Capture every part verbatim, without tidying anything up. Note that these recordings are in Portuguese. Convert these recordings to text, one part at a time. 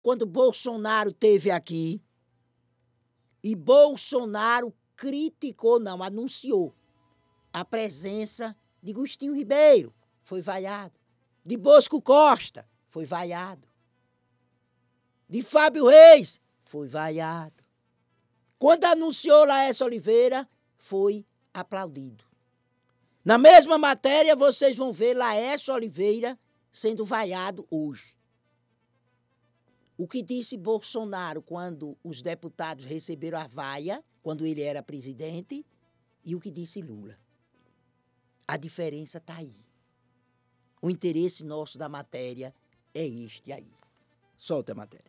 quando Bolsonaro esteve aqui, e Bolsonaro criticou, não, anunciou a presença de Agostinho Ribeiro, foi vaiado. De Bosco Costa, foi vaiado. De Fábio Reis, foi vaiado. Quando anunciou Laércio Oliveira, foi aplaudido. Na mesma matéria, vocês vão ver Laércio Oliveira sendo vaiado hoje. O que disse Bolsonaro quando os deputados receberam a vaia, quando ele era presidente, e o que disse Lula. A diferença está aí. O interesse nosso da matéria é este aí. Solta a matéria.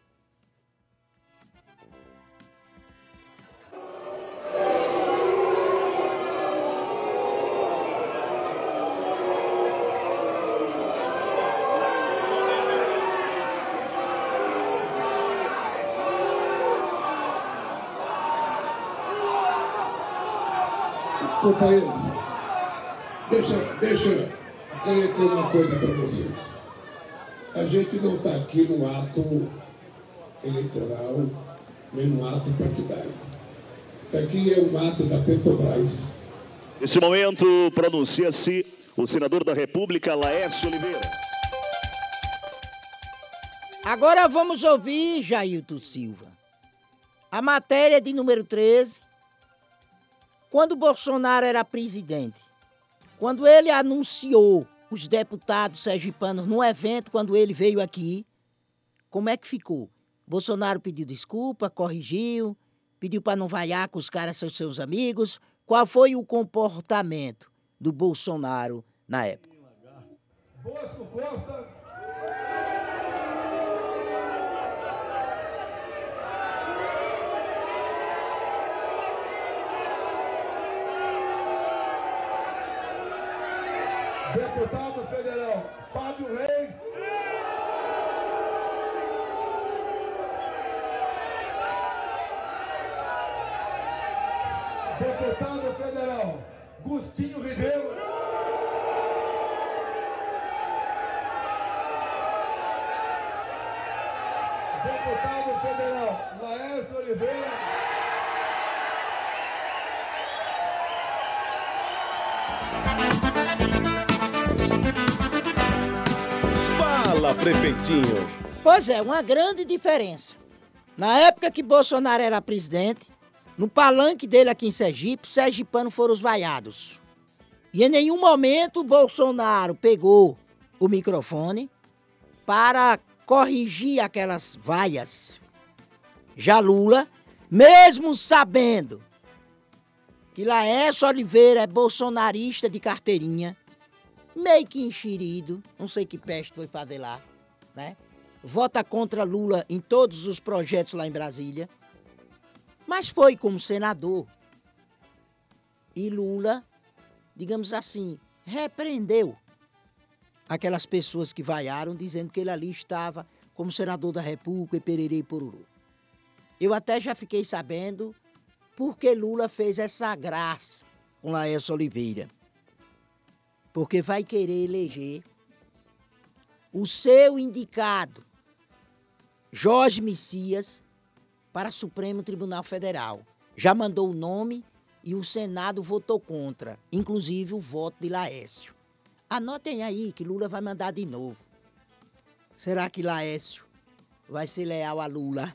Companheiros, deixa, deixa esclarecer uma coisa para vocês. A gente não está aqui no ato eleitoral, nem no ato partidário. Isso aqui é um ato da Petrobras. Nesse momento, pronuncia-se o senador da República, Laércio Oliveira. Agora vamos ouvir Jailton Silva. A matéria de número treze. Quando Bolsonaro era presidente, quando ele anunciou os deputados sergipanos no evento, quando ele veio aqui, como é que ficou? Bolsonaro pediu desculpa, corrigiu, pediu para não vaiar com os caras, seus, seus amigos. Qual foi o comportamento do Bolsonaro na época? Bosco Costa. Deputado federal Fábio Reis. Deputado federal Agostinho Ribeiro. Deputado federal Laércio Oliveira. Fala, prefeitinho. Pois é, uma grande diferença. Na época que Bolsonaro era presidente, no palanque dele aqui em Sergipe, sergipanos foram os vaiados. E em nenhum momento Bolsonaro pegou o microfone para corrigir aquelas vaias. Já Lula, mesmo sabendo que Laércio Oliveira é bolsonarista de carteirinha, meio que enxerido, não sei que peste foi fazer lá, né? Vota contra Lula em todos os projetos lá em Brasília, mas foi como senador. E Lula, digamos assim, repreendeu aquelas pessoas que vaiaram, dizendo que ele ali estava como senador da República e pererê e pororô. Eu até já fiquei sabendo por que Lula fez essa graça com Laércio Oliveira. Porque vai querer eleger o seu indicado, Jorge Messias, para o Supremo Tribunal Federal. Já mandou o nome e o Senado votou contra, inclusive o voto de Laércio. Anotem aí que Lula vai mandar de novo. Será que Laércio vai ser leal a Lula?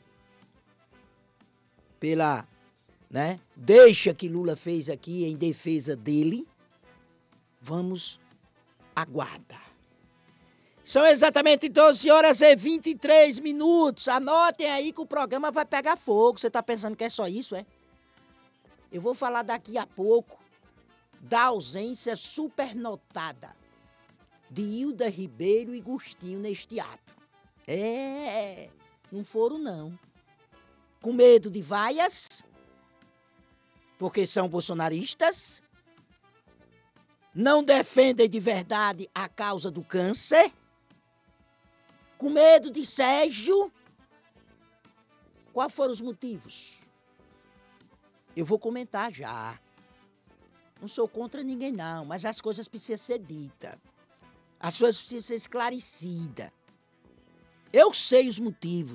Pela, né, deixa que Lula fez aqui em defesa dele? Vamos aguardar. São exatamente doze horas e vinte e três minutos. Anotem aí que o programa vai pegar fogo. Você está pensando que é só isso, é? Eu vou falar daqui a pouco da ausência supernotada de Hilda Ribeiro e Agostinho neste ato. É, não foram não. Com medo de vaias, porque são bolsonaristas, não defendem de verdade a causa do câncer, com medo de Sérgio. Quais foram os motivos? Eu vou comentar já. Não sou contra ninguém não, mas as coisas precisam ser ditas. As coisas precisam ser esclarecidas. Eu sei os motivos.